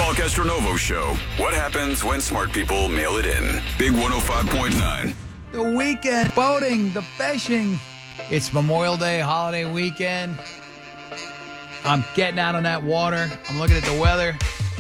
Paul Castronovo Show. What happens when smart people mail it in? Big 105.9. The weekend, boating, the fishing. It's Memorial Day, holiday weekend. I'm getting out on that water. I'm looking at the weather.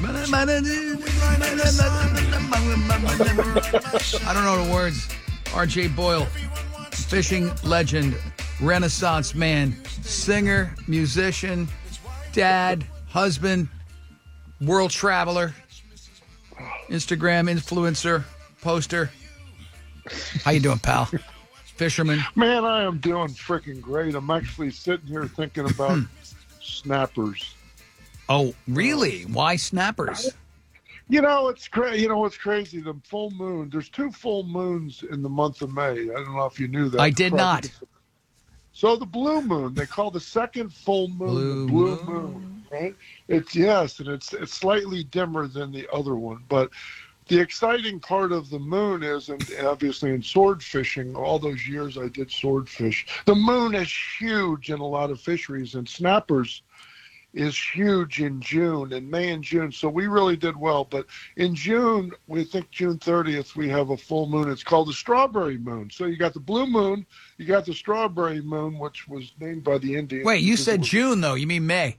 I don't know the words. RJ Boyle, fishing legend, Renaissance man, singer, musician, dad, husband, world traveler, Instagram influencer, poster. How you doing, pal? Fisherman. Man, I am doing freaking great. I'm actually sitting here thinking about snappers. Oh, really? Why snappers? You know, it's crazy. You know what's crazy? The full moon. There's 2 full moons in the month of May. I don't know if you knew that. I did not. So the blue moon, they call the second full moon the blue moon, right? It's slightly dimmer than the other one, but the exciting part of the moon is, and obviously in sword fishing, all those years I did sword fish, the moon is huge in a lot of fisheries, and snappers is huge in June, in May and June. So we really did well. But in June, we think June 30th, we have a full moon. It's called the strawberry moon. So you got the blue moon, you got the strawberry moon, which was named by the Indians. Wait, you said June, though. You mean May?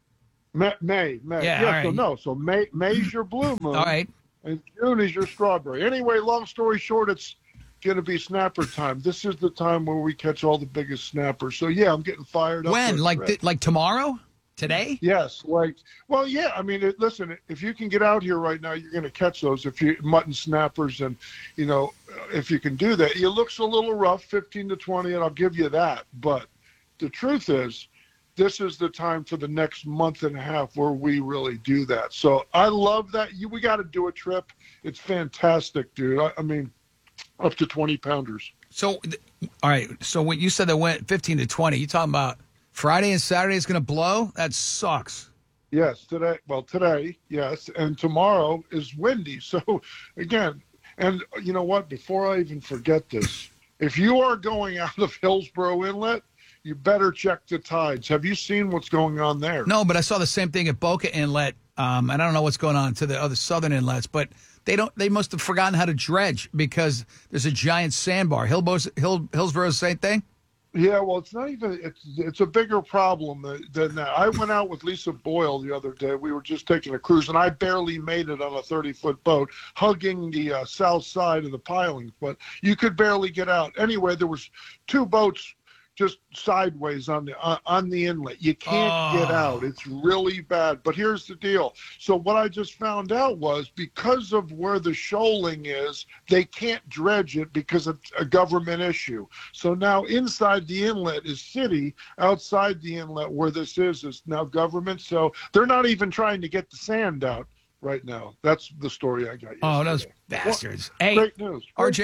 May. Yeah, all right. So May's your blue moon. All right. And June is your strawberry. Anyway, long story short, it's going to be snapper time. This is the time where we catch all the biggest snappers. So, yeah, I'm getting fired up. When? Like tomorrow? Today? Yes. Yeah. I mean, listen, if you can get out here right now, you're going to catch those. If you mutton snappers and, you know, if you can do that. It looks a little rough, 15 to 20, and I'll give you that. But the truth is, this is the time for the next month and a half where we really do that. So I love that. We got to do a trip. It's fantastic, dude. I mean, up to 20 pounders. So, all right. So when you said they went 15 to 20, you talking about Friday and Saturday is going to blow? That sucks. Yes, today, yes, and tomorrow is windy. So, again, and you know what? Before I even forget this, if you are going out of Hillsborough Inlet, you better check the tides. Have you seen what's going on there? No, but I saw the same thing at Boca Inlet, and I don't know what's going on to the other southern inlets, but they must have forgotten how to dredge because there's a giant sandbar. Hillsboroug's same thing? Yeah, well, it's not even, it's a bigger problem than that. I went out with Lisa Boyle the other day. We were just taking a cruise, and I barely made it on a 30-foot boat, hugging the south side of the pilings, but you could barely get out. Anyway, there was 2 boats just sideways on the inlet. You can't get out. It's really bad. But here's the deal. So what I just found out was because of where the shoaling is, they can't dredge it because it's a government issue. So now inside the inlet is city. Outside the inlet where this is now government. So they're not even trying to get the sand out right now. That's the story I got yesterday. Oh, those bastards. Hey, great news.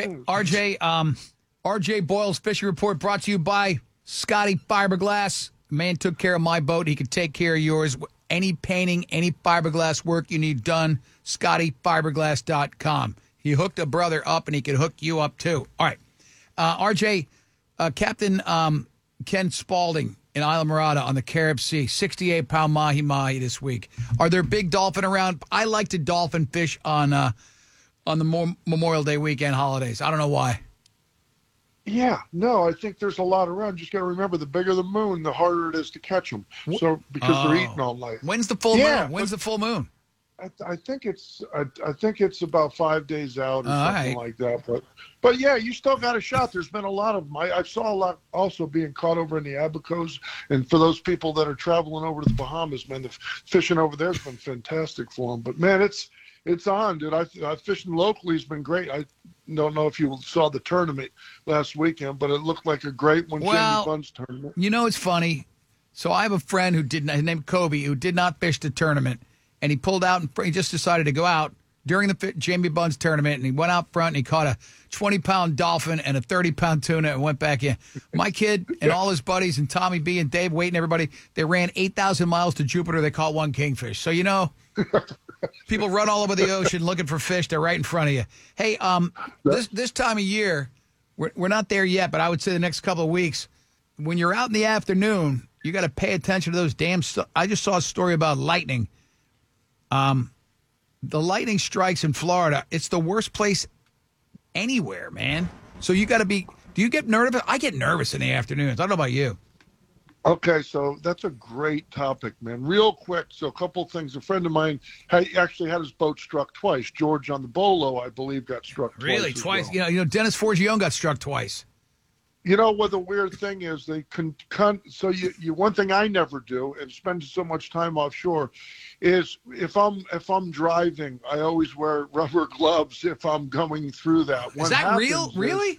RJ Boyle's Fishing Report brought to you by Scotty Fiberglass. Man took care of my boat. He could take care of yours. Any painting, any fiberglass work you need done, ScottyFiberglass.com. He hooked a brother up, and he can hook you up, too. All right. RJ, Captain Ken Spaulding in Isla Morada on the Carib Sea, 68-pound mahi-mahi this week. Are there big dolphin around? I like to dolphin fish on the Memorial Day weekend holidays. I don't know why. Yeah, no, I think there's a lot around. Just got to remember, the bigger the moon, the harder it is to catch them. So because they're eating all night. When's the full moon? When's the full moon? I think it's about 5 days out or something like that. But yeah, you still got a shot. There's been a lot of them. I saw a lot also being caught over in the Abacos. And for those people that are traveling over to the Bahamas, man, the fishing over there has been fantastic for them. But man, it's on, dude. I fishing locally has been great. I don't know if you saw the tournament last weekend, but it looked like a great one. Well, Jamie Bunn's tournament. You know, it's funny. So I have a friend his name Kobe, who did not fish the tournament, and he pulled out and he just decided to go out during the Jamie Bunn's tournament, and he went out front and he caught a 20-pound dolphin and a 30-pound tuna and went back in. My kid and all his buddies and Tommy B and Dave Waite and everybody, they ran 8,000 miles to Jupiter. They caught 1 kingfish. So, you know, people run all over the ocean looking for fish. They're right in front of you. Hey, this time of year, we're not there yet, but I would say the next couple of weeks, when you're out in the afternoon, you got to pay attention to those damn I just saw a story about lightning. the lightning strikes in Florida. It's the worst place anywhere, man. So you got to be. Do you get nervous? I get nervous in the afternoons. I don't know about you. Okay, so that's a great topic, man. Real quick, so a couple of things. A friend of mine actually had his boat struck twice. George on the Bolo, I believe, got struck twice. Really, twice? Well. You know, Dennis Forgione got struck twice. You know what the weird thing is? They so you one thing I never do, and spend so much time offshore, is if I'm driving, I always wear rubber gloves if I'm going through that. Is that real? Really?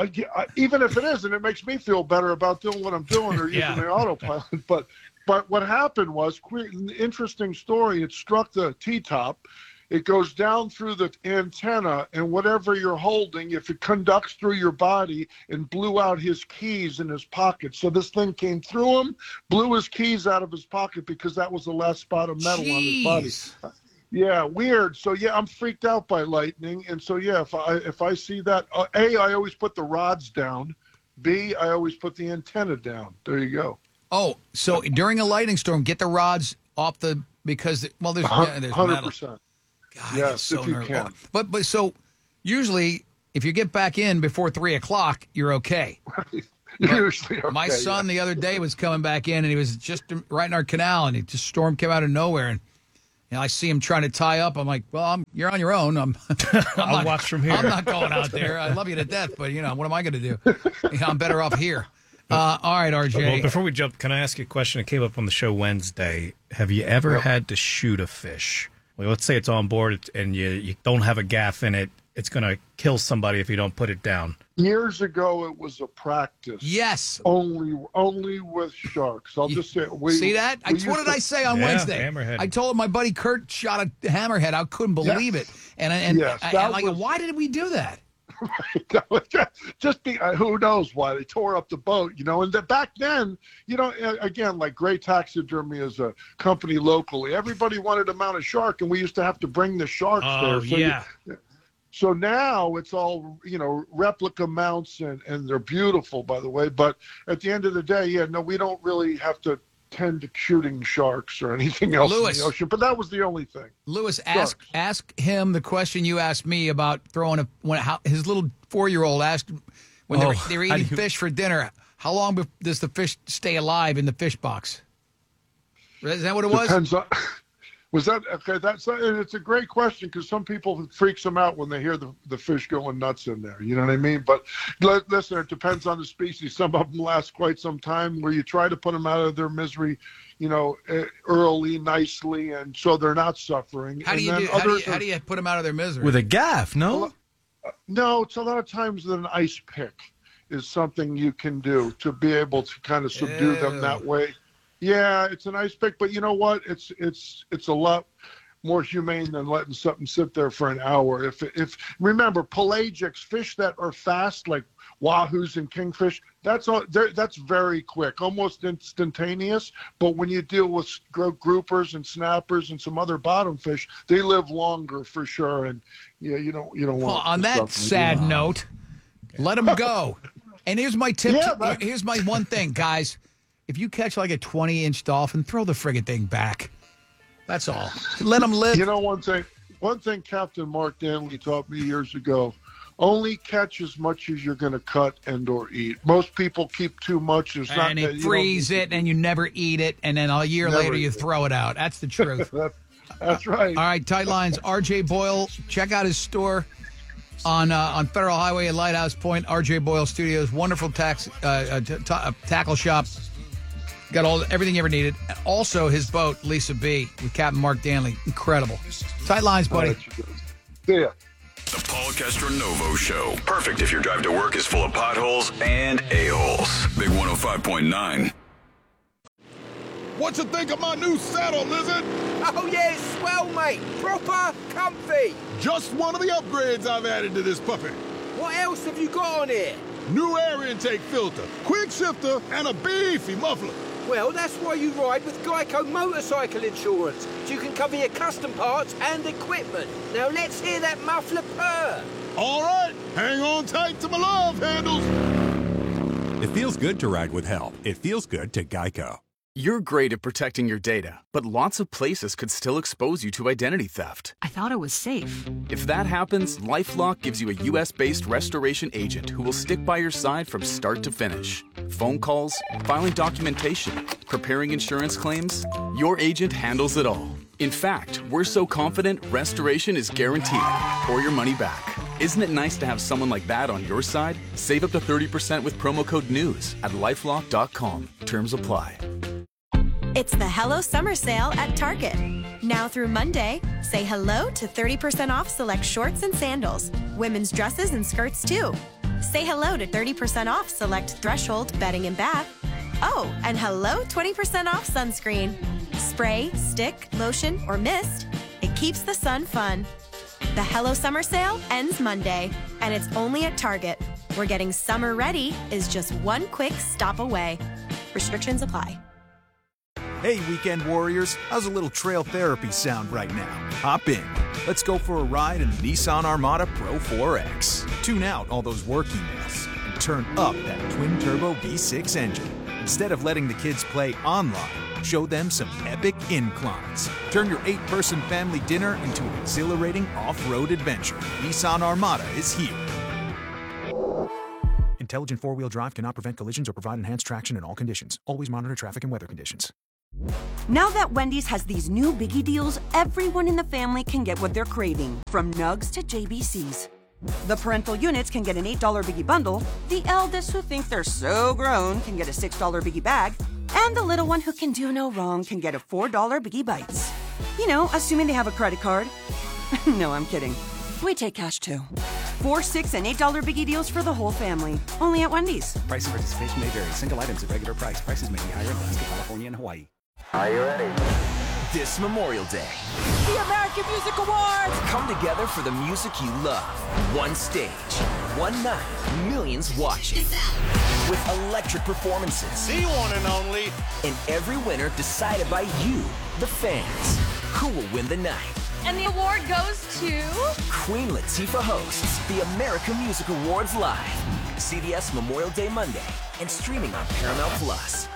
Even if it isn't, it makes me feel better about doing what I'm doing or using the autopilot. But what happened was, interesting story. It struck the T-top. It goes down through the antenna, and whatever you're holding, if it conducts through your body, and blew out his keys in his pocket. So this thing came through him, blew his keys out of his pocket because that was the last spot of metal on his body. Yeah, weird. So yeah, I'm freaked out by lightning, and so yeah, if I see that, A, I always put the rods down. B, I always put the antenna down. There you go. Oh, so during a lightning storm, get the rods off because there's 100%. God, yes, so if you nervous. can. But so usually, if you get back in before 3:00, you're okay. Usually, okay, my son the other day was coming back in, and he was just right in our canal, and storm came out of nowhere, and I see him trying to tie up. I'm like, well, you're on your own. I'll watch from here. I'm not going out there. I love you to death, but what am I going to do? I'm better off here. All right, RJ. Well, before we jump, can I ask you a question? It came up on the show Wednesday. Have you ever had to shoot a fish? Well, let's say it's on board and you don't have a gaff in it. It's going to kill somebody if you don't put it down. Years ago, it was a practice. Yes. Only with sharks. I'll just say. See that? What did I say on Wednesday? Hammerhead. I told him my buddy Kurt shot a hammerhead. I couldn't believe it. And why did we do that? Who knows why they tore up the boat, and back then, again, like Gray Taxidermy is a company locally. Everybody wanted to mount a shark, and we used to have to bring the sharks there. So so now it's all, replica mounts, and they're beautiful, by the way. But at the end of the day, we don't really have to tend to shooting sharks or anything else in the ocean. But that was the only thing. Lewis, ask him the question you asked me about throwing his little 4-year-old asked when they were eating fish for dinner. How long does the fish stay alive in the fish box? Is that what it was? Depends on. Was that okay? It's a great question because some people it freaks them out when they hear the fish going nuts in there. You know what I mean? But listen, it depends on the species. Some of them last quite some time. Where you try to put them out of their misery, early, nicely, and so they're not suffering. How do you put them out of their misery? With a gaff? No. No, it's a lot of times that an ice pick is something you can do to be able to kind of subdue them that way. Yeah, it's an ice pick, but you know what? It's a lot more humane than letting something sit there for an hour. If remember, pelagics, fish that are fast like wahoos and kingfish, that's very quick, almost instantaneous. But when you deal with groupers and snappers and some other bottom fish, they live longer for sure. And you don't want. Well, on that sad note, let them go. And here's my tip. Here's my one thing, guys. If you catch like a 20-inch dolphin, throw the friggin' thing back. That's all. Let them live. One thing Captain Mark Danley taught me years ago, only catch as much as you're going to cut and or eat. Most people keep too much. And they freeze it, and you never eat it, and then a year later you throw it out. That's the truth. That's right. All right, Tight Lines, RJ Boyle. Check out his store on Federal Highway at Lighthouse Point, RJ Boyle Studios. Wonderful tackle shop. Got everything you ever needed. Also, his boat, Lisa B, with Captain Mark Danley. Incredible. Tight lines, buddy. See ya. The Paul Castronovo Show. Perfect if your drive to work is full of potholes and a-holes. Big 105.9. What you think of my new saddle, Lizard? Oh, yeah, it's swell, mate. Proper comfy. Just one of the upgrades I've added to this puppy. What else have you got on here? New air intake filter, quick shifter, and a beefy muffler. Well, that's why you ride with Geico Motorcycle Insurance, so you can cover your custom parts and equipment. Now let's hear that muffler purr. All right, hang on tight to my love handles. It feels good to ride with help. It feels good to Geico. You're great at protecting your data, but lots of places could still expose you to identity theft. I thought it was safe. If that happens, LifeLock gives you a U.S.-based restoration agent who will stick by your side from start to finish. Phone calls, filing documentation, preparing insurance claims, your agent handles it all. In fact, we're so confident restoration is guaranteed or your money back. Isn't it nice to have someone like that on your side? Save up to 30% with promo code NEWS at LifeLock.com. Terms apply. It's the Hello Summer Sale at Target. Now through Monday, say hello to 30% off select shorts and sandals. Women's dresses and skirts too. Say hello to 30% off select Threshold bedding and bath. Oh, and hello 20% off sunscreen. Spray, stick, lotion, or mist. It keeps the sun fun. The Hello Summer Sale ends Monday, and it's only at Target, where getting summer ready is just one quick stop away. Restrictions apply. Hey, weekend warriors, how's a little trail therapy sound right now? Hop in. Let's go for a ride in the Nissan Armada Pro 4X. Tune out all those work emails and turn up that twin-turbo V6 engine. Instead of letting the kids play online, show them some epic inclines. Turn your 8-person family dinner into an exhilarating off-road adventure. Nissan Armada is here. Intelligent four-wheel drive cannot prevent collisions or provide enhanced traction in all conditions. Always monitor traffic and weather conditions. Now that Wendy's has these new biggie deals, everyone in the family can get what they're craving, from nugs to JBCs. The parental units can get an $8 biggie bundle, the eldest who think they're so grown can get a $6 biggie bag, and the little one who can do no wrong can get a $4 biggie bites. You know, assuming they have a credit card. No, I'm kidding. We take cash too. 4, 6, and $8 biggie deals for the whole family. Only at Wendy's. Price and participation may vary. Single items at regular price. Prices may be higher in Alaska, California, and Hawaii. Are you ready? This Memorial Day, The American Music Awards! come together for the music you love. One stage, one night, millions watching. With electric performances. The one and only. And every winner decided by you, the fans. Who will win the night? And the award goes to... Queen Latifah hosts the American Music Awards live. CBS Memorial Day Monday and streaming on Paramount Plus.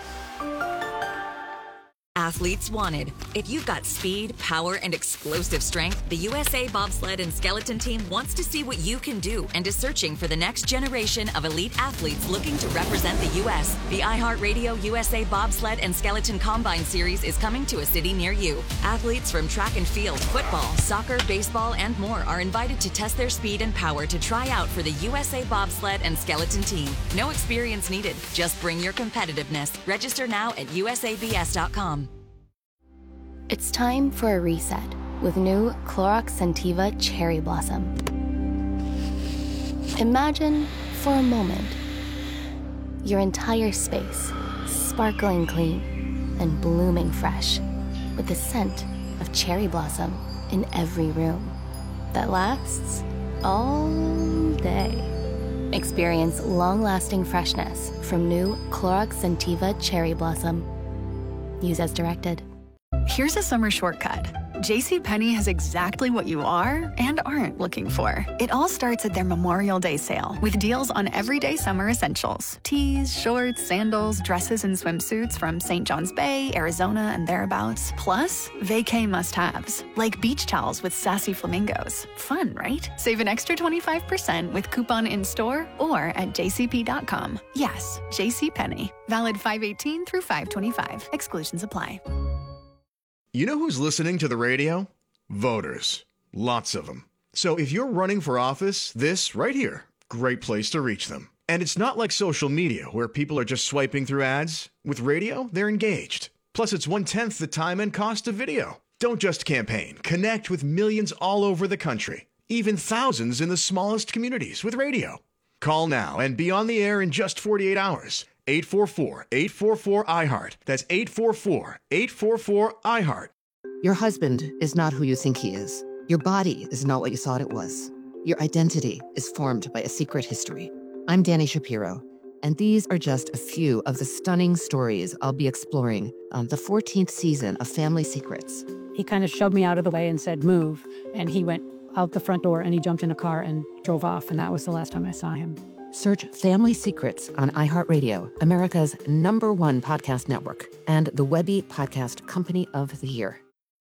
Athletes wanted. If you've got speed, power, and explosive strength, the USA Bobsled and Skeleton Team wants to see what you can do and is searching for the next generation of elite athletes looking to represent the U.S. The iHeartRadio USA Bobsled and Skeleton Combine Series is coming to a city near you. Athletes from track and field, football, soccer, baseball, and more are invited to test their speed and power to try out for the USA Bobsled and Skeleton Team. No experience needed. Just bring your competitiveness. Register now at usabs.com. It's time for a reset with new Clorox Scentiva Cherry Blossom. Imagine, for a moment, your entire space sparkling clean and blooming fresh with the scent of cherry blossom in every room that lasts all day. Experience long-lasting freshness from new Clorox Scentiva Cherry Blossom. Use as directed. Here's a summer shortcut. JCPenney has exactly what you are and aren't looking for. It all starts at their Memorial Day sale with deals on everyday summer essentials. Tees, shorts, sandals, dresses, and swimsuits from St. John's Bay, Arizona, and thereabouts. Plus, vacay must-haves, like beach towels with sassy flamingos. Fun, right? Save an extra 25% with coupon in-store or at jcp.com. Yes, JCPenney. Valid 5/18 through 5/25. Exclusions apply. You know who's listening to the radio? Voters. Lots of them. So if you're running for office, this right here, great place to reach them. And it's not like social media where people are just swiping through ads. With radio, they're engaged. Plus, it's 1/10 the time and cost of video. Don't just campaign. Connect with millions all over the country, even thousands in the smallest communities with radio. Call now and be on the air in just 48 hours. 844-844-IHEART. That's 844-844-IHEART. Your husband is not who you think he is. Your body is not what you thought it was. Your identity is formed by a secret history. I'm Dani Shapiro, and these are just a few of the stunning stories I'll be exploring on the 14th season of Family Secrets. He kind of shoved me out of the way and said, move. And he went out the front door and he jumped in a car and drove off. And that was the last time I saw him. Search Family Secrets on iHeartRadio, America's #1 podcast network, and the Webby Podcast Company of the Year.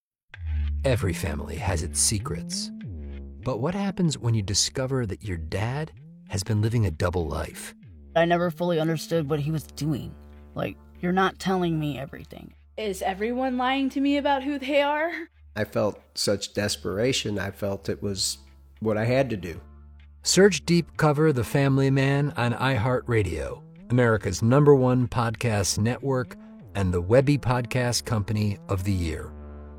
Every family has its secrets. But what happens when you discover that your dad has been living a double life? I never fully understood what he was doing. Like, you're not telling me everything. Is everyone lying to me about who they are? I felt such desperation. I felt it was what I had to do. Search Deep Cover The Family Man on iHeartRadio, America's #1 podcast network, and the Webby Podcast Company of the Year.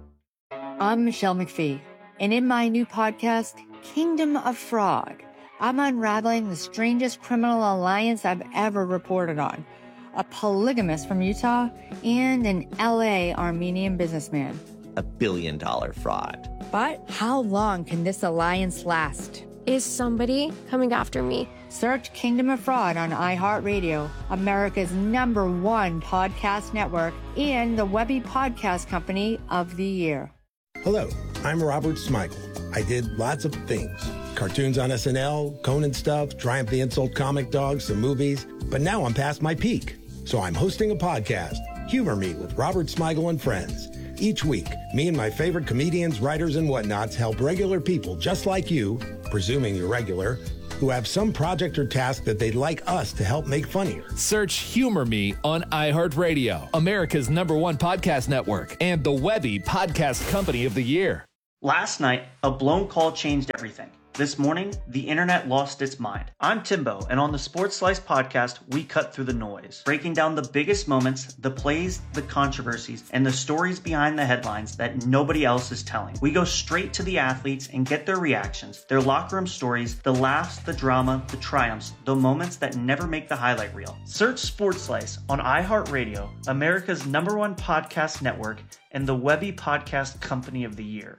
I'm Michelle McPhee, and in my new podcast, Kingdom of Fraud, I'm unraveling the strangest criminal alliance I've ever reported on. A polygamist from Utah and an LA Armenian businessman. $1 billion fraud. But how long can this alliance last? Is somebody coming after me? Search Kingdom of Fraud on iHeartRadio, America's #1 podcast network, and the Webby Podcast Company of the Year. Hello, I'm Robert Smigel. I did lots of things. Cartoons on SNL, Conan stuff, Triumph the Insult Comic Dog, some movies. But now I'm past my peak. So I'm hosting a podcast, Humor Me with Robert Smigel and Friends. Each week, me and my favorite comedians, writers, and whatnots help regular people just like you, presuming you're regular, who have some project or task that they'd like us to help make funnier. Search Humor Me on iHeartRadio, America's #1 podcast network, and the Webby Podcast Company of the Year. Last night, a blown call changed everything. This morning, the internet lost its mind. I'm Timbo, and on the Sports Slice podcast, we cut through the noise, breaking down the biggest moments, the plays, the controversies, and the stories behind the headlines that nobody else is telling. We go straight to the athletes and get their reactions, their locker room stories, the laughs, the drama, the triumphs, the moments that never make the highlight reel. Search Sports Slice on iHeartRadio, America's #1 podcast network, and the Webby Podcast Company of the Year.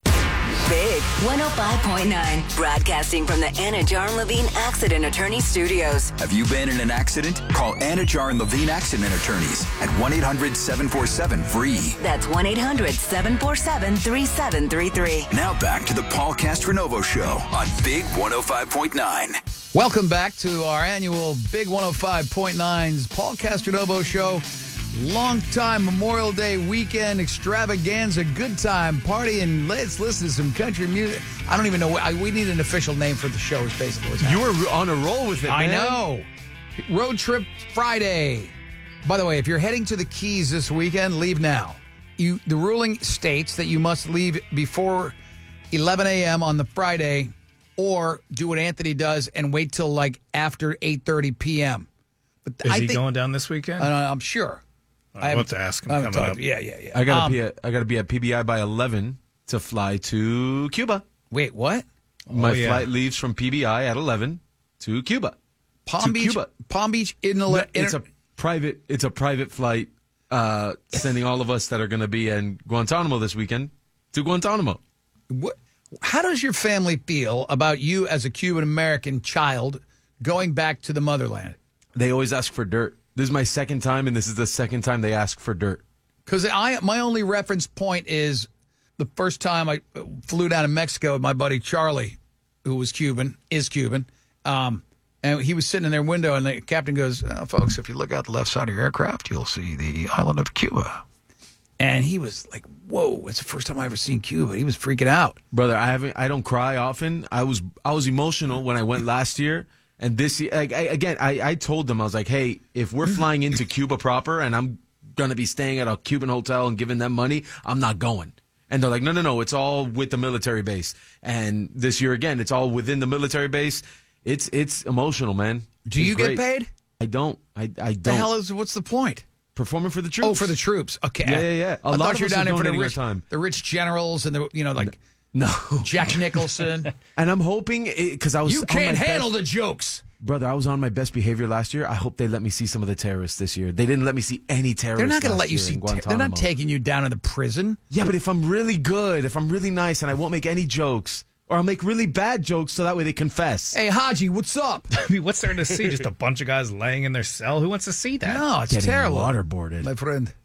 Big 105.9, broadcasting from the Anna Jar Levine Accident Attorney Studios. Have you been in an accident? Call Anna Jar and Levine Accident Attorneys at 1-800-747-FREE. That's 1-800-747-3733. Now back to the Paul Castronovo Show on Big 105.9. Welcome back to our annual Big 105.9's Paul Castronovo Show. Long time Memorial Day weekend extravaganza, good time party, and let's listen to some country music. I don't even know. We need an official name for the show. Is basically what's happening. You were on a roll with it, man. I know. Road Trip Friday. By the way, if you're heading to the Keys this weekend, leave now. The ruling states that you must leave before 11 a.m. on the Friday, or do what Anthony does and wait till like after 8:30 p.m. But is he going down this weekend? I'm sure. I have to ask him coming up. Yeah. I gotta be at PBI by 11 to fly to Cuba. Wait, what? My flight leaves from PBI at 11 to Cuba. Palm Beach. It's a private flight sending all of us that are going to be in Guantanamo this weekend to Guantanamo. What? How does your family feel about you as a Cuban American child going back to the motherland? They always ask for dirt. This is my second time, and this is the second time they ask for dirt. Because my only reference point is the first time I flew down to Mexico with my buddy Charlie, who is Cuban, and he was sitting in their window, and the captain goes, folks, if you look out the left side of your aircraft, you'll see the island of Cuba. And he was like, whoa, it's the first time I've ever seen Cuba. He was freaking out. Brother, I don't cry often. I was emotional when I went last year. And this year, I told them, I was like, hey, if we're flying into Cuba proper and I'm going to be staying at a Cuban hotel and giving them money, I'm not going. And they're like, no, it's all with the military base. And this year, again, it's all within the military base. It's emotional, man. Do you get paid? I don't. I don't. The hell what's the point? Performing for the troops. Oh, for the troops. Okay. Yeah. I thought you were down there for the rich generals and No. Jack Nicholson. And I'm hoping, because I was... You can't handle the jokes. Brother, I was on my best behavior last year. I hope they let me see some of the terrorists this year. They didn't let me see any terrorists. They're not going to let you see... They're not taking you down to the prison. Yeah, but if I'm really good, if I'm really nice, and I won't make any jokes, or I'll make really bad jokes so that way they confess. Hey, Haji, what's up? I mean, what's there to see? Just a bunch of guys laying in their cell? Who wants to see that? No, it's Getting terrible. Waterboarded. My friend.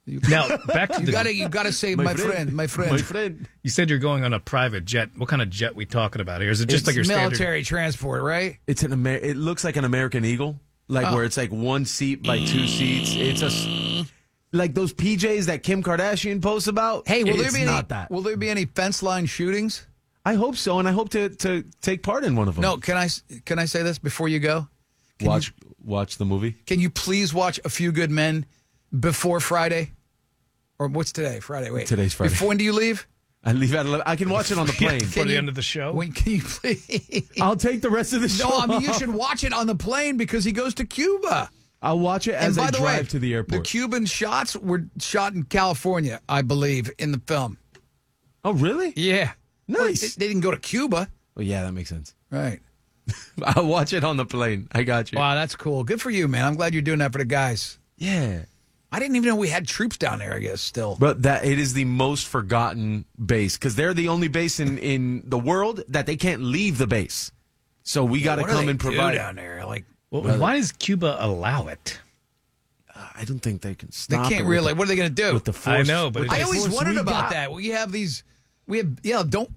Now, back to you gotta say my friend. My friend. You said you're going on a private jet. What kind of jet we talking about here? Is it just It's like your military standard? transport, right? It's it looks like an American Eagle, where it's like one seat by two seats. It's like those PJs that Kim Kardashian posts about. Hey, will that. Will there be any fence line shootings? I hope so, and I hope to take part in one of them. No, can I say this before you go? Watch the movie. Can you please watch A Few Good Men before Friday? Or what's today? Friday. Wait. Today's Friday. When do you leave? I leave at 11. I can watch it on the plane. For the end of the show? When can you please? I'll take the rest of the show. No, I mean, you should watch it on the plane because he goes to Cuba. I'll watch it as I drive to the airport. The Cuban shots were shot in California, I believe, in the film. Oh, really? Yeah. Nice. Well, they didn't go to Cuba. Well, yeah, that makes sense. Right. I'll watch it on the plane. I got you. Wow, that's cool. Good for you, man. I'm glad you're doing that for the guys. Yeah. I didn't even know we had troops down there, I guess, still. But it is the most forgotten base because they're the only base in the world that they can't leave the base. So we got to come and provide down there. Like, why does Cuba allow it? I don't think they can stop. They can't really. What are they going to do? With the force, I know, but I always wondered about that. We have these. We don't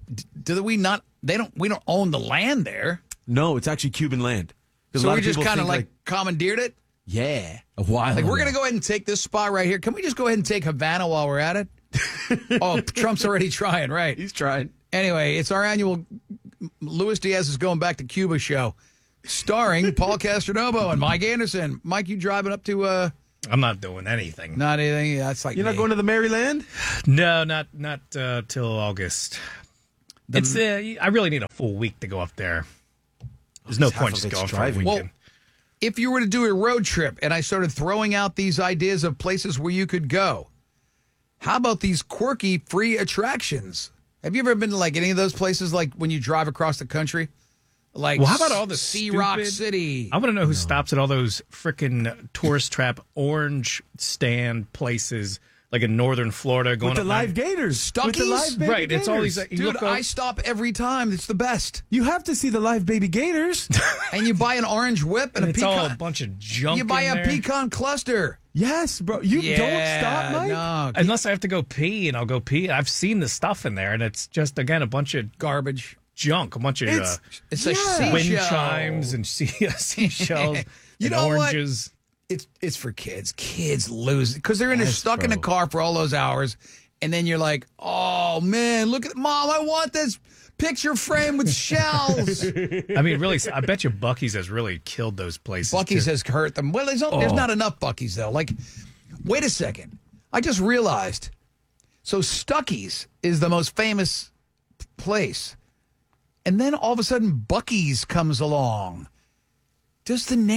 own the land there. No, it's actually Cuban land. So we just kind of like commandeered it. Yeah, a while. Like, we're going to go ahead and take this spot right here. Can we just go ahead and take Havana while we're at it? Oh, Trump's already trying, right? He's trying. Anyway, it's our annual Luis Diaz is Going Back to Cuba show, starring Paul Castronovo and Mike Anderson. Mike, you driving up to... I'm not doing anything. Not anything? Yeah, that's like You're not going to the Maryland? No, not till August. I really need a full week to go up there. There's no point just going for a weekend. Well, if you were to do a road trip and I started throwing out these ideas of places where you could go, how about these quirky free attractions? Have you ever been to like any of those places, like when you drive across the country? Like, well, how about all the Sea Rock City? I want to know who stops at all those freaking tourist trap orange stand places, like in northern Florida, going with the live gators, Stuckies, with the live baby right? Gators. It's all these. Dude, I stop every time. It's the best. You have to see the live baby gators, and you buy an orange whip and a it's pecan. all a bunch of junk. You buy in a there. pecan cluster. Yes, bro. You don't stop, Mike. No, unless I have to go pee, and I'll go pee. I've seen the stuff in there, and it's just again a bunch of garbage. Junk, a bunch of it's a wind seashell. chimes and seashells You and know oranges. What? It's for kids. Kids lose because they're stuck in the car for all those hours, and then you're like, "Oh man, look at Mom! I want this picture frame with shells." I mean, really, I bet you Buc-ee's has really killed those places. Buc-ee's has hurt them. Well, there's not enough Buc-ee's though. Like, wait a second, I just realized. So Stuckey's is the most famous place. And then all of a sudden, Buc-ee's comes along. Do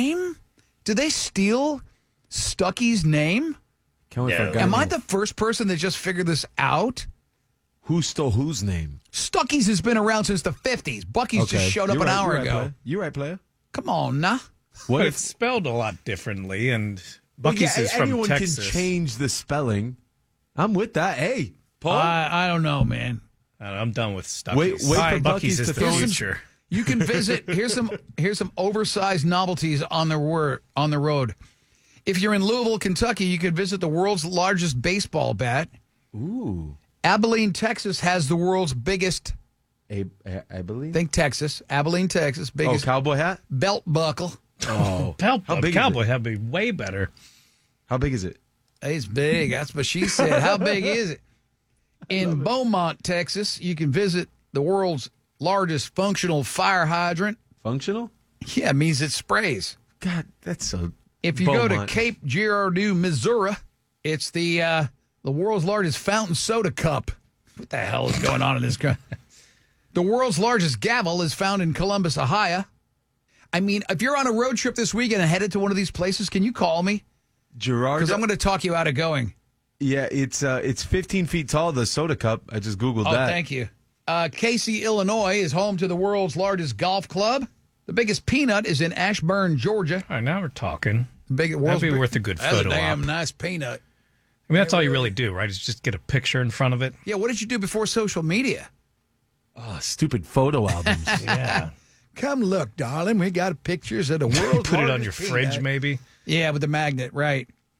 they steal Stuckey's name? Am I the first person that just figured this out? Who stole whose name? Stuckey's has been around since the 50s. Buc-ee's just showed up an hour ago. You're right, player. Come on, nah. What it's spelled a lot differently, and Buc-ee's is from anyone Texas. Can change the spelling. I'm with that. Hey, Paul. I don't know, man. I'm done with stuff. Wait for Buc-ee's is the future. You can visit. Here's some oversized novelties on the road. If you're in Louisville, Kentucky, you could visit the world's largest baseball bat. Ooh. Abilene, Texas has the world's biggest. Abilene? Think Texas. Abilene, Texas. Biggest cowboy hat? Belt buckle. Oh. How big cowboy hat would be way better. How big is it? It's big. That's what she said. How big is it? In Beaumont, Texas, you can visit the world's largest functional fire hydrant. Functional? Yeah, it means it sprays. God, that's so... If you go to Cape Girardeau, Missouri, it's the world's largest fountain soda cup. What the hell is going on in this country? The world's largest gavel is found in Columbus, Ohio. I mean, if you're on a road trip this weekend and headed to one of these places, can you call me? Girardeau? Because I'm going to talk you out of going. Yeah, it's 15 feet tall, the soda cup. I just Googled that. Oh, thank you. Casey, Illinois is home to the world's largest golf club. The biggest peanut is in Ashburn, Georgia. All right, now we're talking. That'd be worth a good photo op. That's a damn nice peanut. I mean, that's all you really do, right? Is just get a picture in front of it. Yeah, what did you do before social media? Oh, stupid photo albums. Yeah. Come look, darling. We got pictures of the world's Put it on largest your peanut. fridge, maybe. Yeah, with the magnet, right.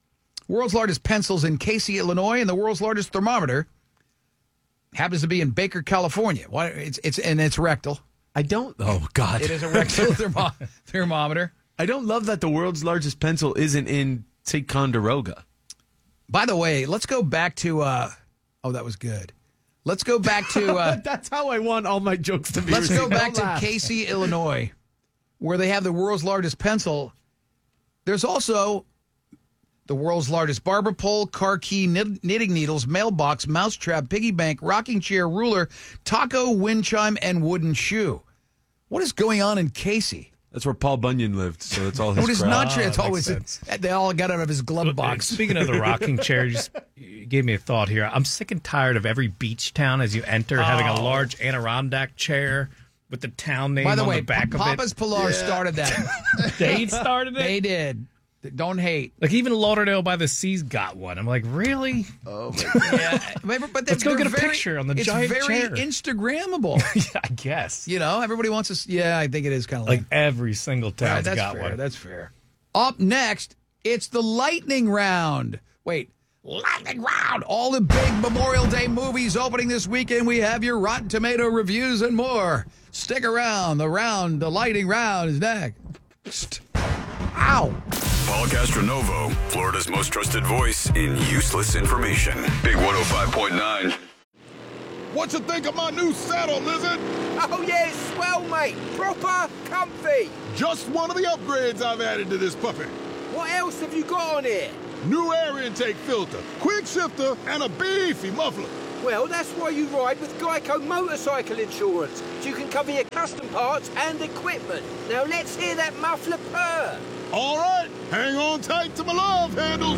World's largest pencil's in Casey, Illinois, and the world's largest thermometer happens to be in Baker, California. Why? It's rectal. I don't. Oh God! It is a rectal thermometer. I don't love that the world's largest pencil isn't in Ticonderoga. By the way, let's go back to. Oh, that was good. Let's go back to. That's how I want all my jokes to be. Let's go back to Casey, Illinois, where they have the world's largest pencil. There's also the world's largest barber pole, car key, knitting needles, mailbox, mousetrap, piggy bank, rocking chair, ruler, taco, wind chime, and wooden shoe. What is going on in Casey? That's where Paul Bunyan lived, so it's all his It is crap. not true. It's always they all got out of his glove box. Speaking of the rocking chair, you gave me a thought here. I'm sick and tired of every beach town as you enter having a large Adirondack chair with the town name By the on way, the back Papa's of it. Pilar started that. They started it? They did. Don't hate. Like even Lauderdale by the Sea's got one. I'm like, really? Oh my God. Yeah, but let's go get a picture on the giant chair. It's very Instagrammable. Yeah, I guess. You know, everybody wants to. Yeah, I think it is kind of like every single town's that's got fair, one. That's fair. Up next, it's the lightning round. Wait, lightning round. All the big Memorial Day movies opening this weekend. We have your Rotten Tomato reviews and more. Stick around. The lightning round is next. Ow. Paul Castronovo, Florida's most trusted voice in useless information. Big 105.9. What you think of my new saddle, Lizard? Oh, yeah, it's swell, mate. Proper comfy. Just one of the upgrades I've added to this puppy. What else have you got on here? New air intake filter, quick shifter, and a beefy muffler. Well, that's why you ride with Geico Motorcycle Insurance, so you can cover your custom parts and equipment. Now let's hear that muffler purr. All right, hang on tight to my love handles.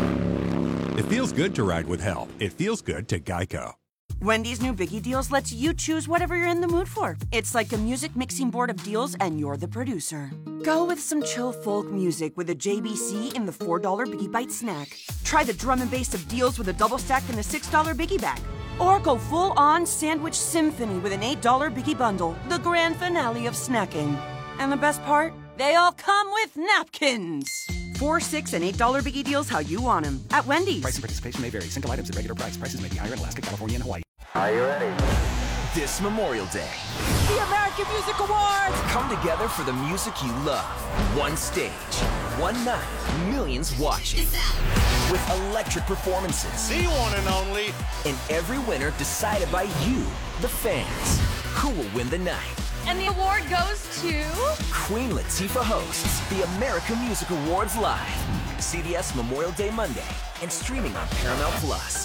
It feels good to ride with help. It feels good to Geico. Wendy's new Biggie Deals lets you choose whatever you're in the mood for. It's like a music mixing board of deals, and you're the producer. Go with some chill folk music with a JBC in the $4 Biggie Bite snack. Try the drum and bass of deals with a double stack in the $6 Biggie bag. Or go full-on sandwich symphony with an $8 Biggie bundle, the grand finale of snacking. And the best part? They all come with napkins. $4, $6, and $8 Biggie Deals how you want them at Wendy's. Price and participation may vary. Single items at regular price. Prices may be higher in Alaska, California, and Hawaii. Are you ready? This Memorial Day, The American Music Awards! come together for the music you love. One stage, one night, millions watching. With electric performances. The one and only. And every winner decided by you, the fans. Who will win the night? And the award goes to... Queen Latifah hosts the American Music Awards live. CBS Memorial Day Monday and streaming on Paramount Plus.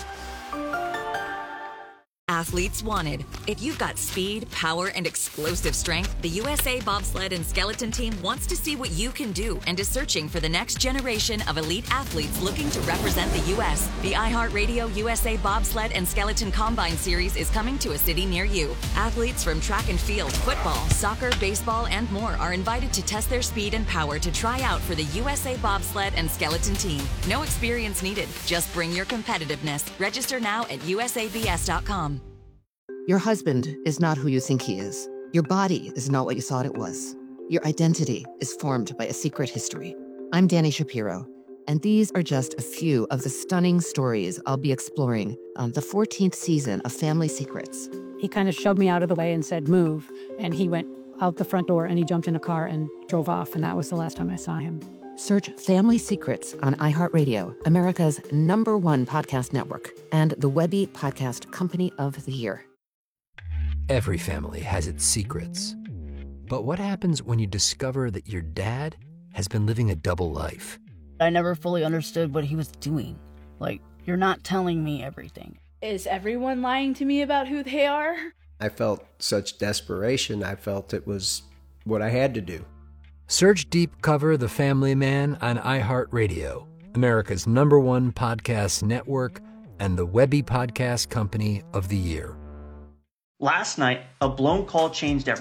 Athletes wanted. If you've got speed, power, and explosive strength, the USA Bobsled and Skeleton Team wants to see what you can do and is searching for the next generation of elite athletes looking to represent the U.S. The iHeartRadio USA Bobsled and Skeleton Combine Series is coming to a city near you. Athletes from track and field, football, soccer, baseball, and more are invited to test their speed and power to try out for the USA Bobsled and Skeleton Team. No experience needed. Just bring your competitiveness. Register now at usabs.com. Your husband is not who you think he is. Your body is not what you thought it was. Your identity is formed by a secret history. I'm Danny Shapiro, and these are just a few of the stunning stories I'll be exploring on the 14th season of Family Secrets. He kind of shoved me out of the way and said, move. And he went out the front door and he jumped in a car and drove off. And that was the last time I saw him. Search Family Secrets on iHeartRadio, America's #1 podcast network, and the Webby Podcast Company of the Year. Every family has its secrets. But what happens when you discover that your dad has been living a double life? I never fully understood what he was doing. Like, you're not telling me everything. Is everyone lying to me about who they are? I felt such desperation. I felt it was what I had to do. Search Deep Cover The Family Man on iHeartRadio, America's #1 podcast network, and the Webby Podcast Company of the Year. Last night, a blown call changed everything.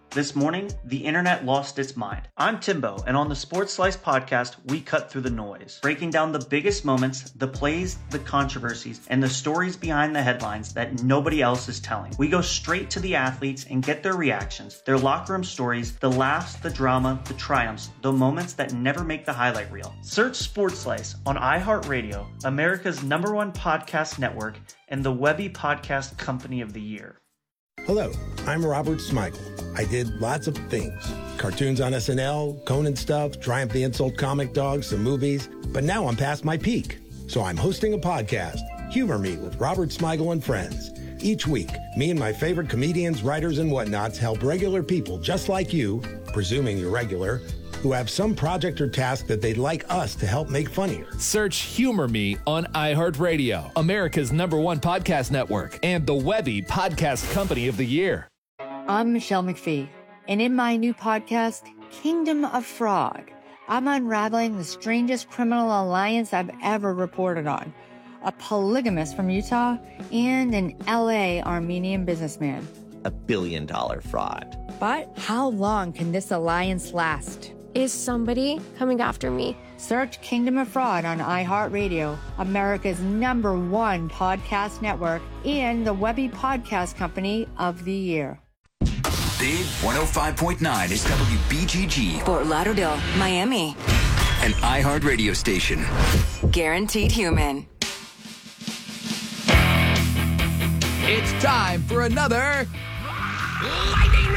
This morning, the internet lost its mind. I'm Timbo, and on the Sports Slice podcast, we cut through the noise, breaking down the biggest moments, the plays, the controversies, and the stories behind the headlines that nobody else is telling. We go straight to the athletes and get their reactions, their locker room stories, the laughs, the drama, the triumphs, the moments that never make the highlight reel. Search Sports Slice on iHeartRadio, America's #1 podcast network, and the Webby Podcast Company of the Year. Hello, I'm Robert Smigel. I did lots of things. Cartoons on SNL, Conan stuff, Triumph the Insult Comic Dog, some movies. But now I'm past my peak. So I'm hosting a podcast, Humor Me with Robert Smigel and Friends. Each week, me and my favorite comedians, writers, and whatnots help regular people just like you, presuming you're regular, who have some project or task that they'd like us to help make funnier. Search Humor Me on iHeartRadio, America's #1 podcast network, and the Webby Podcast Company of the Year. I'm Michelle McPhee, and in my new podcast, Kingdom of Frog, I'm unraveling the strangest criminal alliance I've ever reported on. A polygamist from Utah and an LA Armenian businessman. $1 billion fraud. But how long can this alliance last? Is somebody coming after me? Search Kingdom of Fraud on iHeartRadio, America's #1 podcast network, and the Webby Podcast Company of the Year. Big 105.9 is WBGG. Fort Lauderdale, Miami. An iHeart radio station. Guaranteed human. It's time for another Lightning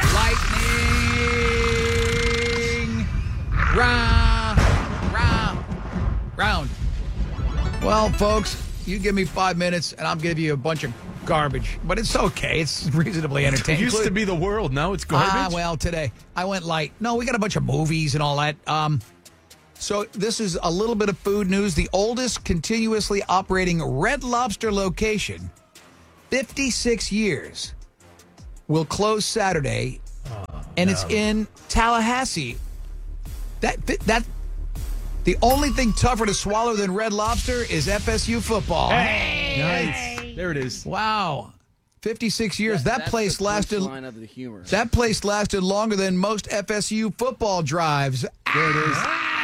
round. Well, folks, you give me 5 minutes and I'll give you a bunch of garbage, but it's okay. It's reasonably entertaining. It used to be the world. Now it's garbage. Well, today I went light. No, we got a bunch of movies and all that. So this is a little bit of food news. The oldest continuously operating Red Lobster location, 56 years, will close Saturday, and it's in Tallahassee. That the only thing tougher to swallow than Red Lobster is FSU football. Hey! Nice. There it is. Wow. 56 years. That place lasted. Line of the humor. That place lasted longer than most FSU football drives. There it is.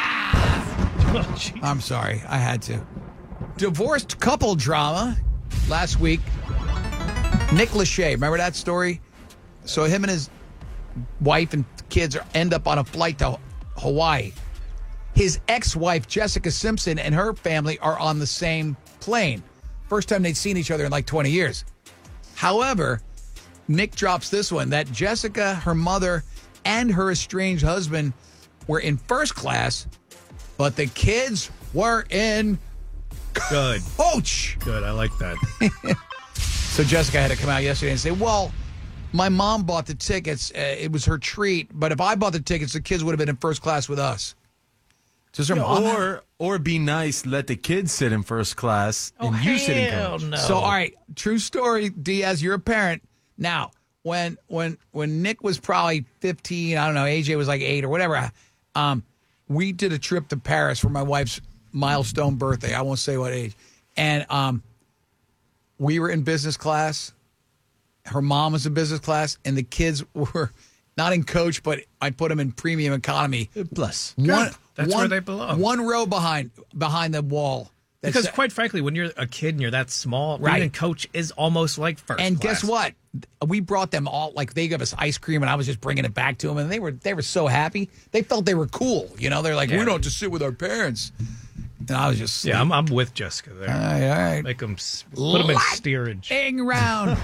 I'm sorry. I had to. Divorced couple drama last week. Nick Lachey. Remember that story? So him and his wife and kids end up on a flight to Hawaii. His ex-wife, Jessica Simpson, and her family are on the same plane. First time they'd seen each other in like 20 years. However, Nick drops this one, that Jessica, her mother, and her estranged husband were in first class, but the kids were in coach. Good, I like that. So Jessica had to come out yesterday and say, well, my mom bought the tickets. It was her treat. But if I bought the tickets, the kids would have been in first class with us. Does her mom or be nice, let the kids sit in first class and you sit in coach. No. So, all right, true story, Diaz, you're a parent. Now, when Nick was probably 15, I don't know, AJ was like 8 or whatever, we did a trip to Paris for my wife's milestone birthday. I won't say what age. And we were in business class. Her mom was in business class, and the kids were not in coach, but I put them in premium economy. Plus. That's where they belong. One row behind the wall. Because quite frankly, when you're a kid and you're that small, right, being in coach is almost like first And class. guess what? We brought them all, like they gave us ice cream, and I was just bringing it back to them, and they were so happy. They felt they were cool. You know, they're like, we don't have to sit with our parents. And I was just I'm with Jessica there. All right. Make them put them in steerage. Lightning round.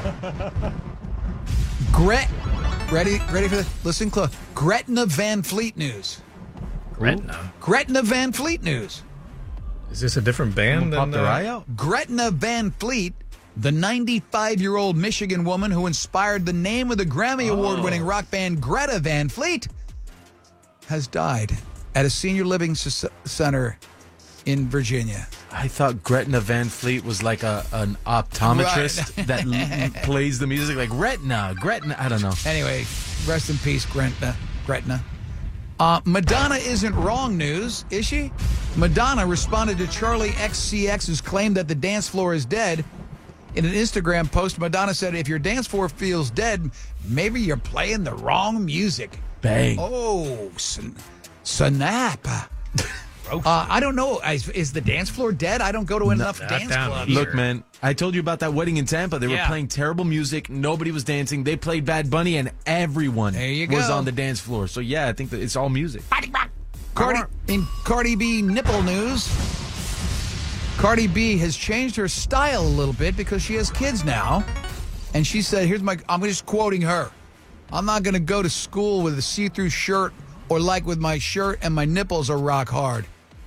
Ready for this? Listen close. Gretna Van Fleet news. Gretna Van Fleet news. Is this a different band than Gretna Van Fleet, the 95-year-old Michigan woman who inspired the name of the Grammy Award-winning rock band Greta Van Fleet, has died at a senior living center in Virginia. I thought Gretna Van Fleet was like an optometrist that plays the music like Gretna. I don't know. Anyway, rest in peace, Gretna. Madonna isn't wrong news, is she? Madonna responded to Charlie XCX's claim that the dance floor is dead In an Instagram post, Madonna said, if your dance floor feels dead, maybe you're playing the wrong music. Bang. Oh, snap. I don't know. Is the dance floor dead? I don't go to enough dance clubs. Look, man, I told you about that wedding in Tampa. They were playing terrible music. Nobody was dancing. They played Bad Bunny, and everyone was on the dance floor. So, yeah, I think that it's all music. In Cardi B nipple news, Cardi B has changed her style a little bit because she has kids now. And she said, I'm just quoting her. I'm not going to go to school with a see-through shirt or like with my shirt and my nipples are rock hard.